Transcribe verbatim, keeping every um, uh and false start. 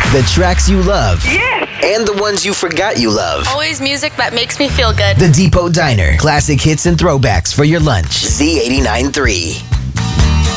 The tracks you love. Yes! And the ones you forgot you love. Always music that makes me feel good. The Depot Diner. Classic hits and throwbacks for your lunch. Z eighty-nine point three.